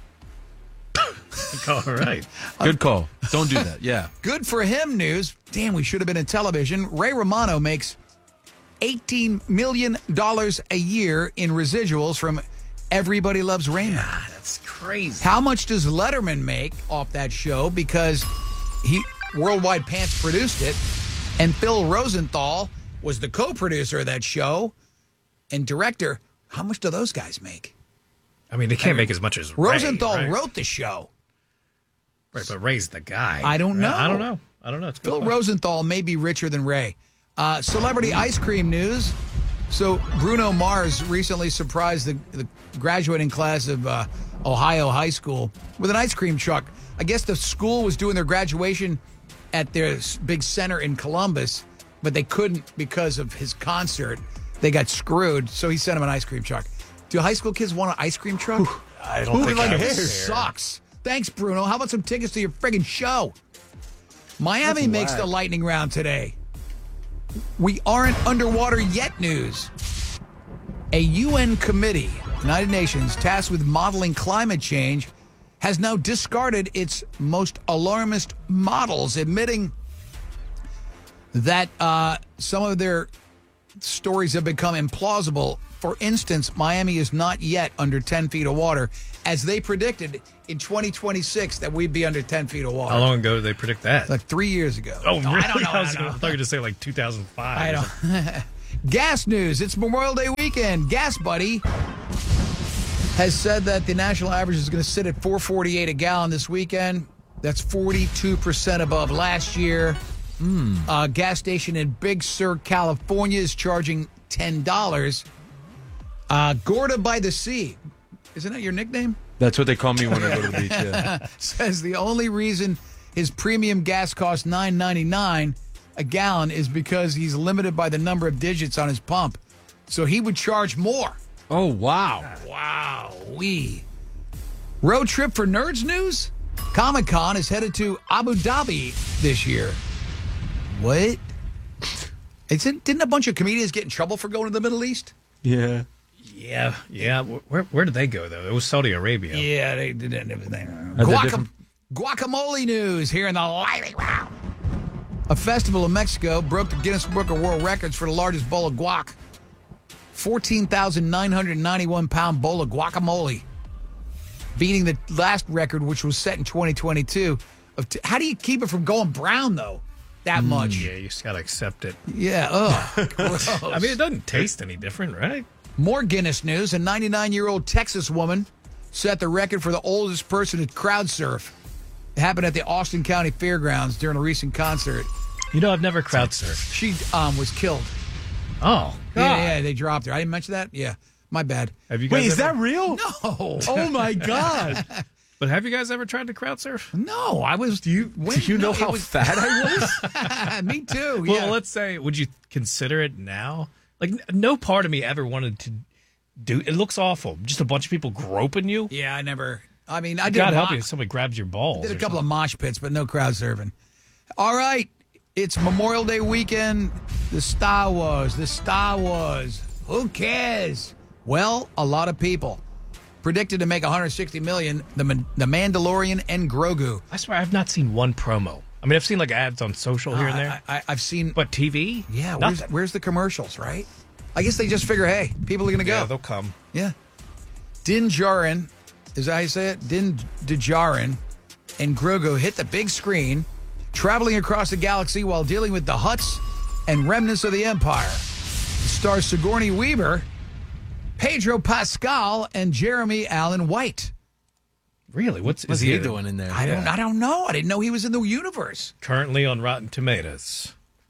All right. Good call. Don't do that. Yeah. Good for him news. Damn, we should have been in television. Ray Romano makes $18 million a year in residuals from Everybody Loves Raymond. God, that's crazy. How much does Letterman make off that show? Because Worldwide Pants produced it, and Phil Rosenthal was the co-producer of that show and director. How much do those guys make? I mean, they can't make as much as Ray, Rosenthal right? wrote the show. Right, but Ray's the guy. I don't know. I don't know. It's Phil Rosenthal may be richer than Ray. Celebrity ice cream news. So Bruno Mars recently surprised the graduating class of Ohio High School with an ice cream truck. I guess the school was doing their graduation at their big center in Columbus, but they couldn't because of his concert. They got screwed, so he sent them an ice cream truck. Do high school kids want an ice cream truck? I don't think I this sucks. Thanks, Bruno. How about some tickets to your friggin' show? Miami makes the lightning round today. We aren't underwater yet news. A UN committee, United Nations, tasked with modeling climate change, has now discarded its most alarmist models, admitting that some of their stories have become implausible. For instance, Miami is not yet under 10 feet of water, as they predicted in 2026 that we'd be under 10 feet of water. How long ago did they predict that? Like 3 years ago. Oh, really? I don't know. I thought you were going to say like 2005. I don't. Gas news. It's Memorial Day weekend. Gas Buddy has said that the national average is going to sit at $4.48 a gallon this weekend. That's 42% above last year. Gas station in Big Sur, California is charging $10. Gorda by the Sea. Isn't that your nickname? That's what they call me when I go to the beach. Yeah. Says the only reason his premium gas costs $9.99 a gallon is because he's limited by the number of digits on his pump. So he would charge more. Oh, wow. Wow. Road trip for Nerds news? Comic-Con is headed to Abu Dhabi this year. What? Didn't a bunch of comedians get in trouble for going to the Middle East? Yeah. Yeah. Where did they go, though? It was Saudi Arabia. Yeah, they did everything. Guacamole news here in the lightning round. A festival in Mexico broke the Guinness Book of World Records for the largest bowl of guac. 14,991-pound bowl of guacamole, beating the last record, which was set in 2022. How do you keep it from going brown, though, that much? Yeah, you just got to accept it. Yeah, gross. I mean, it doesn't taste any different, right? More Guinness news. A 99-year-old Texas woman set the record for the oldest person to crowd surf. It happened at the Austin County Fairgrounds during a recent concert. You know, I've never crowd surfed. She was killed. Oh, God. Yeah, they dropped her. I didn't mention that? Yeah, my bad. Have you guys Wait, is that real? No. Oh, my God. But have you guys ever tried to crowd surf? No, I was. Do you know how fat I was? Me too. Well, Yeah. let's say, would you consider it now? Like, no part of me ever wanted to do. It looks awful. Just a bunch of people groping you. Yeah, I never. I mean, I did. God help you if somebody grabs your balls. Did a couple of mosh pits, but no crowd surfing. All right, it's Memorial Day weekend. The Star Wars. Who cares? Well, a lot of people. Predicted to make $160 million. The Mandalorian and Grogu. I swear I've not seen one promo. I mean, I've seen like ads on social here and there. I've seen. But TV? Yeah, Nothing. where's the commercials, right? I guess they just figure, hey, people are going to go. Yeah, they'll come. Yeah. Din Djarin, is that how you say it? Din Djarin and Grogu hit the big screen, traveling across the galaxy while dealing with the Hutts and remnants of the Empire. It stars Sigourney Weaver, Pedro Pascal, and Jeremy Allen White. Really? What's he doing in there? I don't know. I didn't know he was in the universe. Currently on Rotten Tomatoes,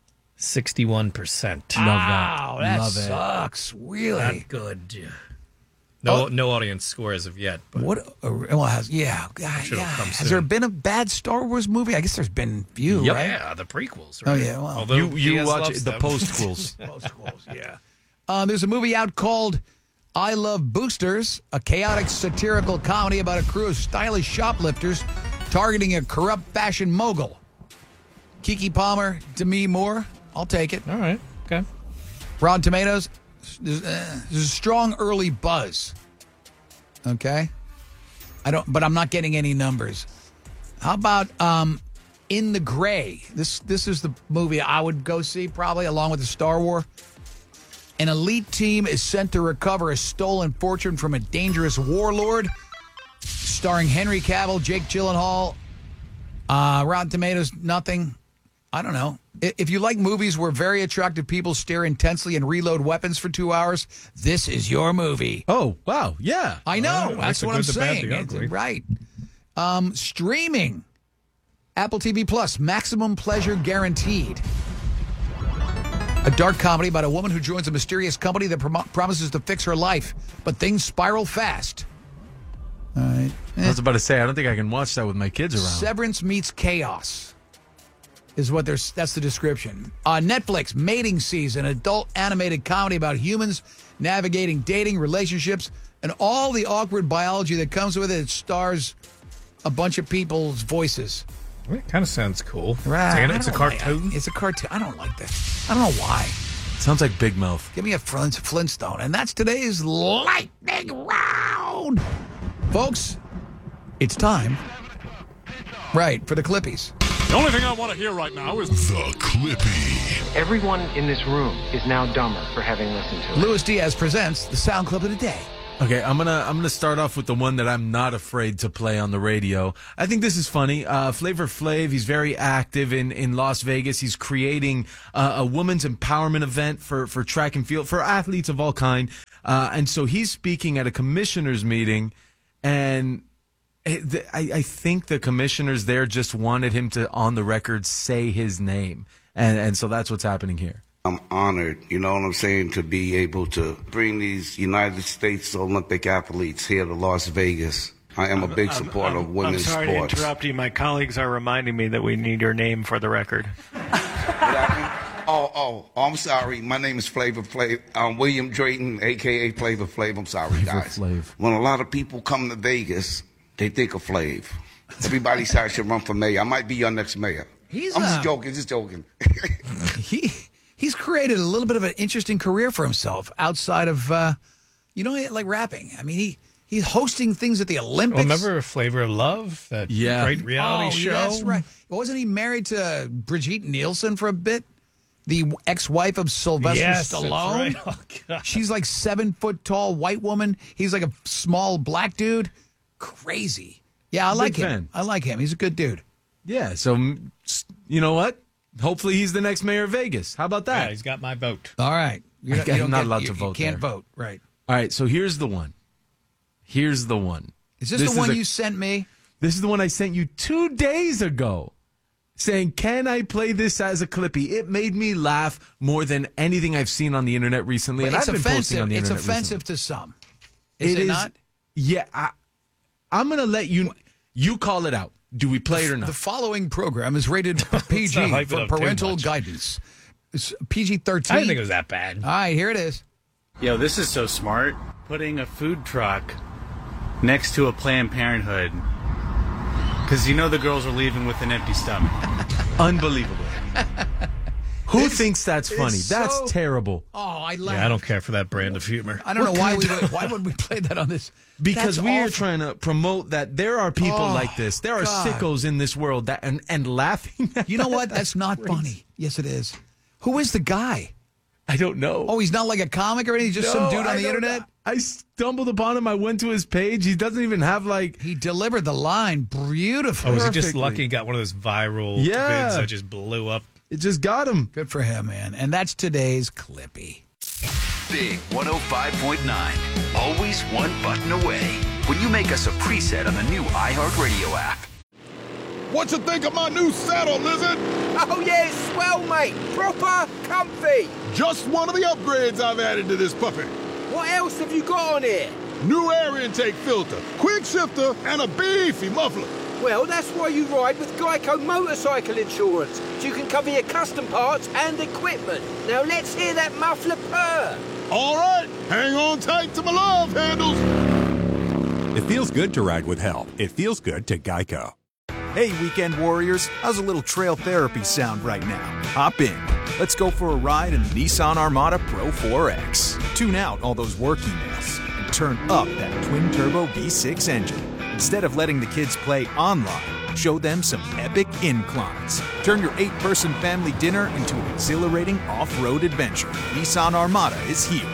61%. Wow, that sucks. Really? Not good. No audience score as of yet. But has there been a bad Star Wars movie? I guess there's been a few, right? Yeah, the prequels. Oh, Right? yeah. Well, although you watch the postquels. Yeah. There's a movie out called I Love Boosters, a chaotic satirical comedy about a crew of stylish shoplifters targeting a corrupt fashion mogul. Keke Palmer, Demi Moore. I'll take it. All right. Okay. Rotten Tomatoes. There's a strong early buzz. Okay. But I'm not getting any numbers. How about In the Gray? This is the movie I would go see probably along with the Star Wars. An elite team is sent to recover a stolen fortune from a dangerous warlord. Starring Henry Cavill, Jake Gyllenhaal. Rotten Tomatoes, nothing. I don't know. If you like movies where very attractive people stare intensely and reload weapons for 2 hours, this is your movie. Oh, wow. Yeah. I know. That's what I'm the bad, saying. the ugly. Right. Streaming. Apple TV Plus, Maximum Pleasure Guaranteed. A dark comedy about a woman who joins a mysterious company that promises to fix her life, but things spiral fast. All right. I was about to say, I don't think I can watch that with my kids around. Severance meets chaos is what that's the description. Netflix, Mating Season, adult animated comedy about humans navigating dating, relationships, and all the awkward biology that comes with it. It stars a bunch of people's voices. It kind of sounds cool. Right. It's a cartoon. It's a cartoon. I don't like that. I don't know why. Sounds like Big Mouth. Give me a Flintstone. And that's today's Lightning Round. Folks, it's time. Right, for the Clippies. The only thing I want to hear right now is the Clippy. Everyone in this room is now dumber for having listened to it. Luis Diaz presents the sound clip of the day. Okay, I'm gonna start off with the one that I'm not afraid to play on the radio. I think this is funny. Flavor Flav, he's very active in Las Vegas. He's creating a women's empowerment event for track and field, for athletes of all kind. And so he's speaking at a commissioners meeting, and I think the commissioners there just wanted him to, on the record, say his name. And so that's what's happening here. I'm honored, you know what I'm saying, to be able to bring these United States Olympic athletes here to Las Vegas. I am a big supporter of women's sports. I'm sorry to interrupt you. My colleagues are reminding me that we need your name for the record. I'm sorry. My name is Flavor Flav. I'm William Drayton, a.k.a. Flavor Flav. I'm sorry, guys. When a lot of people come to Vegas, they think of Flav. Everybody says I should run for mayor. I might be your next mayor. I'm just joking. He's created a little bit of an interesting career for himself outside of, like rapping. I mean, he's hosting things at the Olympics. Remember Flavor of Love? That great reality show? That's right. Wasn't he married to Brigitte Nielsen for a bit? The ex-wife of Sylvester Stallone? That's right. Oh, God. She's like 7 foot tall white woman. He's like a small black dude. Crazy. Yeah, I like him. I like him. He's a good dude. Yeah, so you know what? Hopefully he's the next mayor of Vegas. How about that? Yeah, he's got my vote. All right. I'm not allowed to vote. You can't there. vote. Right. All right, so here's the one. Is this the one you sent me? This is the one I sent you 2 days ago, saying, can I play this as a Clippy? It made me laugh more than anything I've seen on the internet recently. But and it's I've been offensive. posting on the internet offensive recently. to some. Is it not? Yeah. I'm going to let you call it out. Do we play it or not? The following program is rated PG for parental guidance. It's PG-13. I didn't think it was that bad. All right, here it is. Yo, this is so smart. Putting a food truck next to a Planned Parenthood. Because the girls are leaving with an empty stomach. Unbelievable. Who thinks that's funny? That's terrible. Oh, I laugh. Yeah, I don't care for that brand of humor. I don't know why would we play that on this? Because we are trying to promote that there are people like this. There are sickos in this world that and laughing at You know what? That's not funny. Yes, it is. Who is the guy? I don't know. Oh, he's not like a comic or anything? He's just some dude on the internet? I stumbled upon him. I went to his page. He doesn't even have He delivered the line beautifully. Oh, was he just lucky he got one of those viral vids that just blew up? It just got him. Good for him, man. And that's today's Clippy. Big 105.9. Always one button away. When you make us a preset on the new iHeartRadio app. What you think of my new saddle, Lizard? Oh, yeah, it's swell, mate. Proper comfy. Just one of the upgrades I've added to this puppy. What else have you got on here? New air intake filter, quick shifter, and a beefy muffler. Well, that's why you ride with Geico Motorcycle Insurance. So you can cover your custom parts and equipment. Now let's hear that muffler purr. All right, hang on tight to my love handles. It feels good to ride with help. It feels good to Geico. Hey, weekend warriors, how's a little trail therapy sound right now? Hop in. Let's go for a ride in the Nissan Armada Pro 4X. Tune out all those work emails and turn up that twin-turbo V6 engine. Instead of letting the kids play online, show them some epic inclines. Turn your 8-person family dinner into an exhilarating off-road adventure. Nissan Armada is here.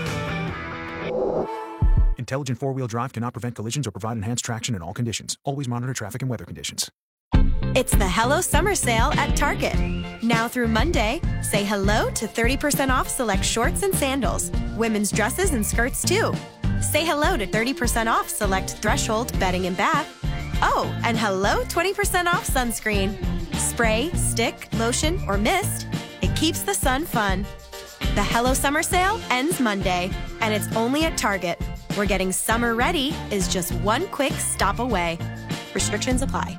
Intelligent four-wheel drive cannot prevent collisions or provide enhanced traction in all conditions. Always monitor traffic and weather conditions. It's the Hello Summer Sale at Target. Now through Monday, say hello to 30% off select shorts and sandals. Women's dresses and skirts too. Say hello to 30% off select Threshold bedding and bath. Oh, and hello 20% off sunscreen. Spray, stick, lotion, or mist. It keeps the sun fun. The Hello Summer Sale ends Monday, and it's only at Target, where getting summer ready is just one quick stop away. Restrictions apply.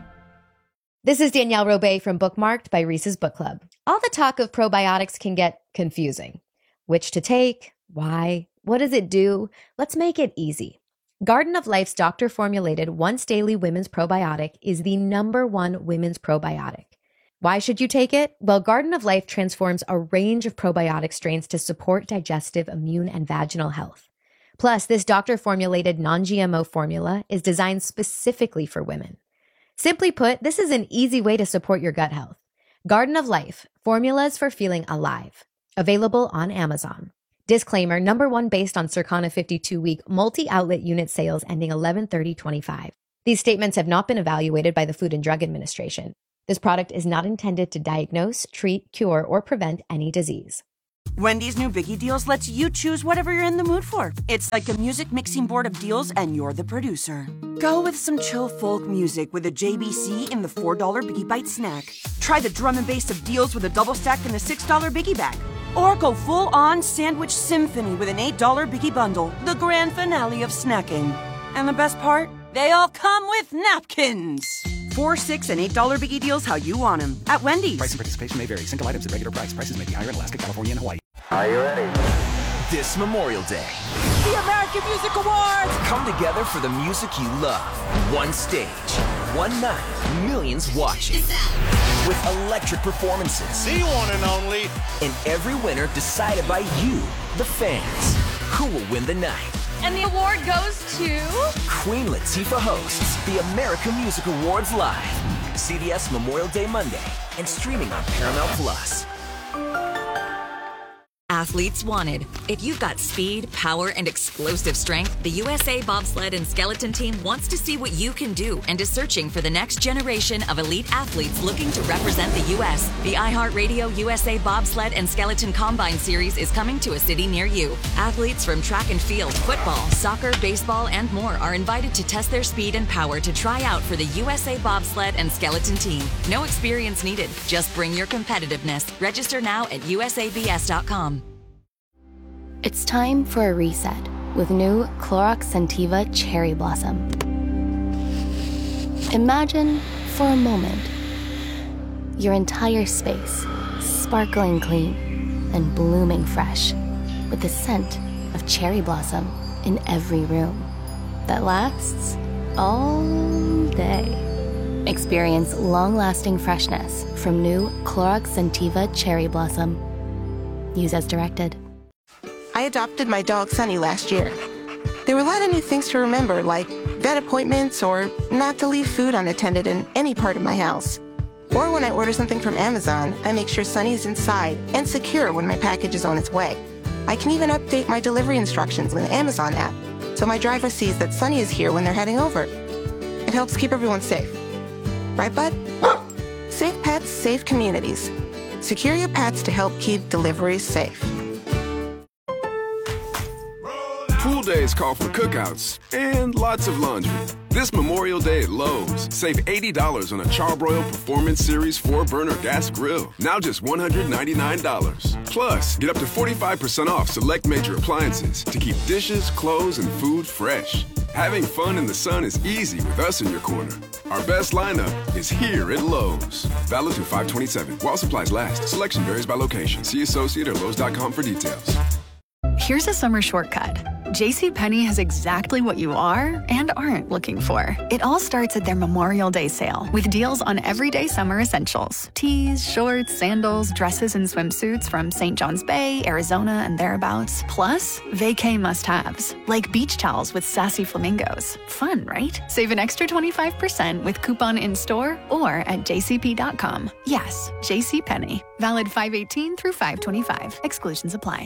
This is Danielle Robay from Bookmarked by Reese's Book Club. All the talk of probiotics can get confusing. Which to take? Why? What does it do? Let's make it easy. Garden of Life's doctor-formulated once-daily women's probiotic is the #1 women's probiotic. Why should you take it? Well, Garden of Life transforms a range of probiotic strains to support digestive, immune, and vaginal health. Plus, this doctor-formulated non-GMO formula is designed specifically for women. Simply put, this is an easy way to support your gut health. Garden of Life, formulas for feeling alive. Available on Amazon. Disclaimer, #1 based on Circana 52-week multi-outlet unit sales ending 11/30/25. These statements have not been evaluated by the Food and Drug Administration. This product is not intended to diagnose, treat, cure, or prevent any disease. Wendy's new Biggie Deals lets you choose whatever you're in the mood for. It's like a music mixing board of deals, and you're the producer. Go with some chill folk music with a JBC in the $4 Biggie Bite snack. Try the drum and bass of deals with a double stack in the $6 Biggie Bag. Or go full-on sandwich symphony with an $8 Biggie Bundle, the grand finale of snacking. And the best part? They all come with napkins. $4, $6, and $8 Biggie Deals how you want them at Wendy's. Price and participation may vary. Single items at regular price. Prices may be higher in Alaska, California, and Hawaii. Are you ready? This Memorial Day, The American Music Awards! come together for the music you love. One stage, one night, millions watching. With electric performances. The one and only. And every winner decided by you, the fans. Who will win the night? And the award goes to... Queen Latifah hosts the American Music Awards live. CBS Memorial Day Monday and streaming on Paramount Plus. Athletes wanted. If you've got speed, power, and explosive strength, the USA Bobsled and Skeleton Team wants to see what you can do and is searching for the next generation of elite athletes looking to represent the U.S. The iHeartRadio USA Bobsled and Skeleton Combine Series is coming to a city near you. Athletes from track and field, football, soccer, baseball, and more are invited to test their speed and power to try out for the USA Bobsled and Skeleton Team. No experience needed. Just bring your competitiveness. Register now at usabs.com. It's time for a reset with new Clorox Scentiva Cherry Blossom. Imagine, for a moment, your entire space sparkling clean and blooming fresh with the scent of cherry blossom in every room that lasts all day. Experience long-lasting freshness from new Clorox Scentiva Cherry Blossom. Use as directed. I adopted my dog Sunny last year. There were a lot of new things to remember, like vet appointments or not to leave food unattended in any part of my house. Or when I order something from Amazon, I make sure Sunny is inside and secure when my package is on its way. I can even update my delivery instructions with the Amazon app, so my driver sees that Sunny is here when they're heading over. It helps keep everyone safe. Right, bud? Safe pets, safe communities. Secure your pets to help keep deliveries safe. Pool days call for cookouts and lots of laundry. This Memorial Day at Lowe's, save $80 on a Charbroil Performance Series 4-burner gas grill. Now just $199. Plus, get up to 45% off select major appliances to keep dishes, clothes, and food fresh. Having fun in the sun is easy with us in your corner. Our best lineup is here at Lowe's. Valid through 5/27. While supplies last. Selection varies by location. See associate or Lowe's.com for details. Here's a summer shortcut. JCPenney has exactly what you are and aren't looking for. It all starts at their Memorial Day sale with deals on everyday summer essentials. Tees, shorts, sandals, dresses, and swimsuits from St. John's Bay, Arizona, and thereabouts. Plus, vacay must-haves, like beach towels with sassy flamingos. Fun, right? Save an extra 25% with coupon in-store or at jcp.com. Yes, JCPenney. Valid 5/18 through 5/25. Exclusions apply.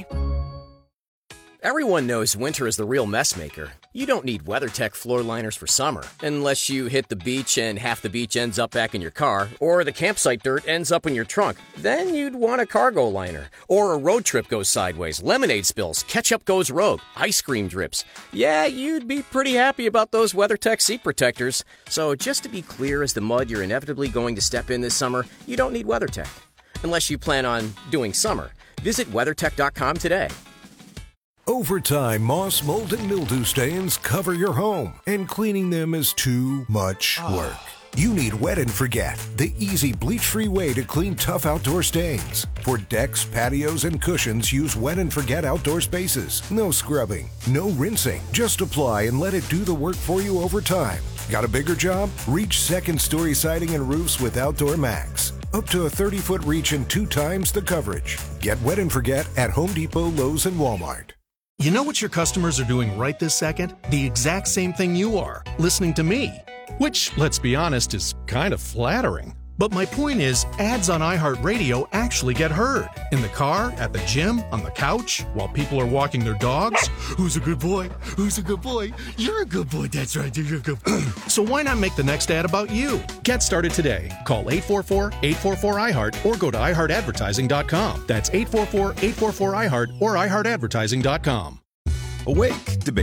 Everyone knows winter is the real mess maker. You don't need WeatherTech floor liners for summer, unless you hit the beach and half the beach ends up back in your car, or the campsite dirt ends up in your trunk. Then you'd want a cargo liner. Or a road trip goes sideways, lemonade spills, ketchup goes rogue, ice cream drips. Yeah, you'd be pretty happy about those WeatherTech seat protectors. So just to be clear as the mud you're inevitably going to step in this summer, you don't need WeatherTech. Unless you plan on doing summer. Visit WeatherTech.com today. Over time, moss, mold, and mildew stains cover your home, and cleaning them is too much work. You need Wet and Forget, the easy bleach-free way to clean tough outdoor stains. For decks, patios, and cushions, use Wet and Forget Outdoor Spaces. No scrubbing, no rinsing. Just apply and let it do the work for you over time. Got a bigger job? Reach second-story siding and roofs with Outdoor Max. Up to a 30-foot reach and 2 times the coverage. Get Wet and Forget at Home Depot, Lowe's, and Walmart. You know what your customers are doing right this second? The exact same thing you are, listening to me. Which, let's be honest, is kind of flattering. But my point is, ads on iHeartRadio actually get heard. In the car, at the gym, on the couch, while people are walking their dogs. Who's a good boy? Who's a good boy? You're a good boy, that's right, you're a good boy. So why not make the next ad about you? Get started today. Call 844-844-iHeart or go to iHeartAdvertising.com. That's 844-844-iHeart or iHeartAdvertising.com. Awake, debate,